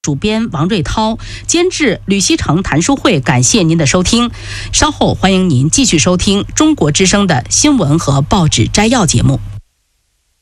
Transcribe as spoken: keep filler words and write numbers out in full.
主编王瑞涛，监制吕希成、谭淑慧，感谢您的收听。稍后欢迎您继续收听中国之声的新闻和报纸摘要节目。